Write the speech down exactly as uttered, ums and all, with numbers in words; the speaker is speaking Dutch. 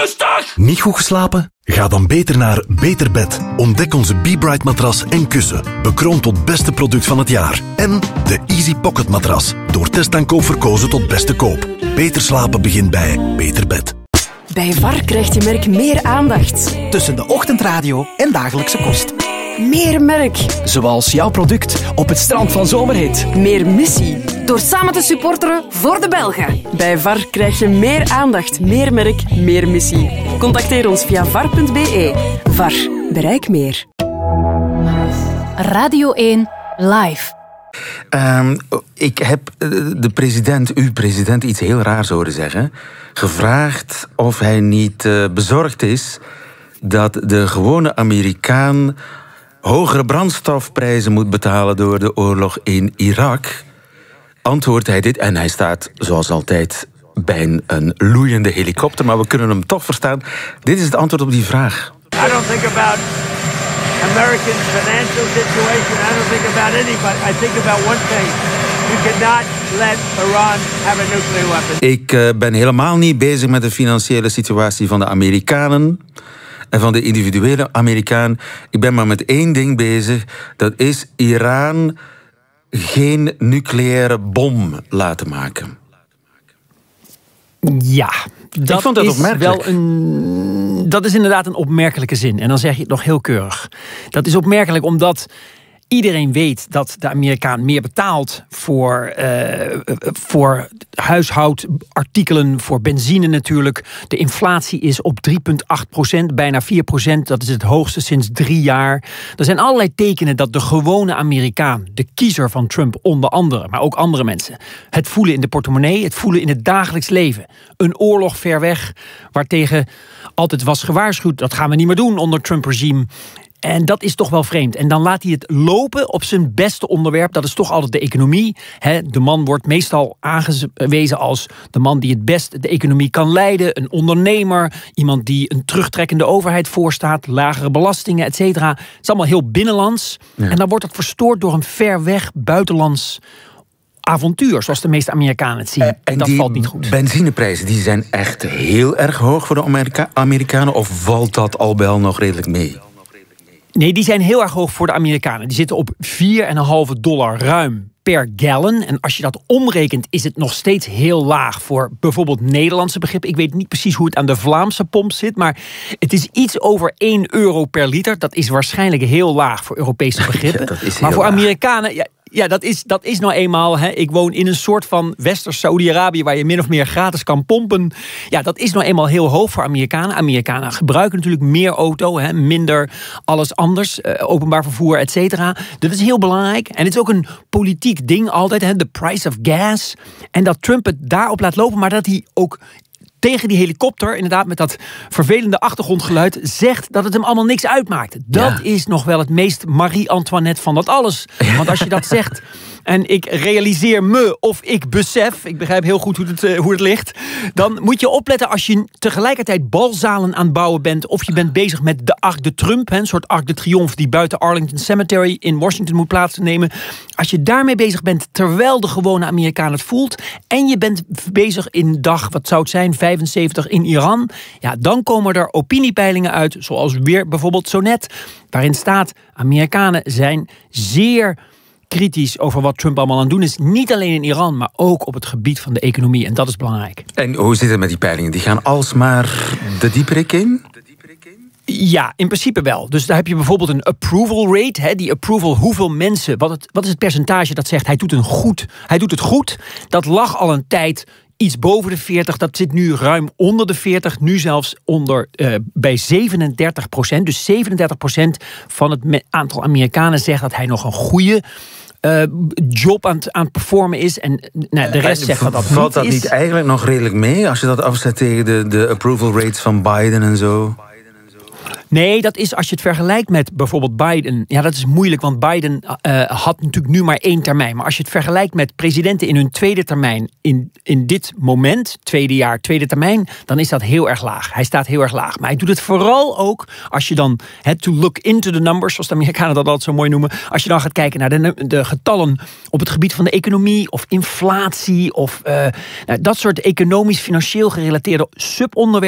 Rustig! Niet goed geslapen? Ga dan beter naar Beter Bed. Ontdek onze Be-Bright matras en kussen. Bekroond tot beste product van het jaar. En de Easy Pocket matras. Door test en koop verkozen tot beste koop. Beter slapen begint bij Beter Bed. Bij V A R krijgt je merk meer aandacht. Tussen de ochtendradio en dagelijkse kost. Meer merk. Zoals jouw product op het strand van Zomerhit. Meer missie. Door samen te supporteren voor de Belgen. Bij V A R krijg je meer aandacht, meer merk, meer missie. Contacteer ons via var punt b e. V A R. Bereik meer. Radio één Live. Um, ik heb de president, uw president, iets heel raars horen zeggen. Gevraagd of hij niet uh, bezorgd is dat de gewone Amerikaan hogere brandstofprijzen moet betalen door de oorlog in Irak. Antwoordt hij dit, en hij staat zoals altijd bij een, een loeiende helikopter, maar we kunnen hem toch verstaan. Dit is het antwoord op die vraag. I don't think about American financial situation. I don't think about anybody. I think about one thing. You cannot let Iran have a nuclear weapon. Ik uh, ben helemaal niet bezig met de financiële situatie van de Amerikanen en van de individuele Amerikaan. Ik ben maar met één ding bezig. Dat is Iran geen nucleaire bom laten maken. Ja, dat ik vond dat is opmerkelijk. wel een, dat is inderdaad een opmerkelijke zin. En dan zeg je het nog heel keurig. Dat is opmerkelijk omdat iedereen weet dat de Amerikaan meer betaalt voor, uh, voor huishoudartikelen, voor benzine natuurlijk. De inflatie is op drie komma acht procent, bijna vier procent. Dat is het hoogste sinds drie jaar. Er zijn allerlei tekenen dat de gewone Amerikaan, de kiezer van Trump onder andere, maar ook andere mensen, het voelen in de portemonnee, het voelen in het dagelijks leven. Een oorlog ver weg, waartegen altijd was gewaarschuwd, dat gaan we niet meer doen onder Trump-regime. En dat is toch wel vreemd. En dan laat hij het lopen op zijn beste onderwerp. Dat is toch altijd de economie. De man wordt meestal aangewezen als de man die het best de economie kan leiden. Een ondernemer. Iemand die een terugtrekkende overheid voorstaat. Lagere belastingen, et cetera. Het is allemaal heel binnenlands. Ja. En dan wordt dat verstoord door een ver weg buitenlands avontuur, zoals de meeste Amerikanen het zien. En, en dat valt niet goed. Benzineprijzen, die zijn echt heel erg hoog voor de Amerika- Amerikanen. Of valt dat al wel nog redelijk mee? Nee, die zijn heel erg hoog voor de Amerikanen. Die zitten op vier komma vijf dollar ruim per gallon. En als je dat omrekent, is het nog steeds heel laag voor bijvoorbeeld Nederlandse begrippen. Ik weet niet precies hoe het aan de Vlaamse pomp zit, maar het is iets over één euro per liter. Dat is waarschijnlijk heel laag voor Europese begrippen. Ja, dat is heel maar voor laag. Amerikanen, ja, ja, dat is, dat is nou eenmaal. Hè, ik woon in een soort van Westers Saudi-Arabië waar je min of meer gratis kan pompen. Ja, dat is nou eenmaal heel hoog voor Amerikanen. Amerikanen gebruiken natuurlijk meer auto, hè, minder alles anders, uh, openbaar vervoer, et cetera. Dat is heel belangrijk. En het is ook een politiek ding altijd, hè, the price of gas. En dat Trump het daarop laat lopen, maar dat hij ook tegen die helikopter, inderdaad met dat vervelende achtergrondgeluid, zegt dat het hem allemaal niks uitmaakt. Dat ja. is nog wel het meest Marie-Antoinette van dat alles. Want als je dat zegt, en ik realiseer me of ik besef, ik begrijp heel goed hoe het, uh, hoe het ligt, dan moet je opletten als je tegelijkertijd balzalen aan het bouwen bent, of je bent bezig met de Arc de Trump, een soort Arc de Triomphe die buiten Arlington Cemetery in Washington moet plaatsnemen. Als je daarmee bezig bent, terwijl de gewone Amerikaan het voelt, en je bent bezig in dag, wat zou het zijn, vijfenzeventig in Iran, ja, dan komen er opiniepeilingen uit, zoals weer bijvoorbeeld zo net, waarin staat, Amerikanen zijn zeer kritisch over wat Trump allemaal aan het doen is. Niet alleen in Iran, maar ook op het gebied van de economie. En dat is belangrijk. En hoe zit het met die peilingen? Die gaan alsmaar de dieperik in? Ja, in principe wel. Dus daar heb je bijvoorbeeld een approval rate. Hè, die approval, hoeveel mensen, wat, het, wat is het percentage dat zegt hij doet, een goed, hij doet het goed. Dat lag al een tijd iets boven de veertig. Dat zit nu ruim onder de veertig. Nu zelfs onder uh, bij zevenendertig procent. Dus zevenendertig procent van het me- aantal Amerikanen zegt dat hij nog een goede Uh, job aan het, aan het performen is. En nou, de rest zegt dat dat Valt niet dat is. niet eigenlijk nog redelijk mee als je dat afzet tegen de, de approval rates van Biden en zo? Nee, dat is als je het vergelijkt met bijvoorbeeld Biden. Ja, dat is moeilijk, want Biden uh, had natuurlijk nu maar één termijn. Maar als je het vergelijkt met presidenten in hun tweede termijn, in, in dit moment, tweede jaar, tweede termijn, dan is dat heel erg laag. Hij staat heel erg laag. Maar hij doet het vooral ook als je dan, he, to look into the numbers, zoals de Amerikanen dat altijd zo mooi noemen, als je dan gaat kijken naar de, de getallen op het gebied van de economie of inflatie of uh, nou, dat soort economisch-financieel gerelateerde subonderwerpen.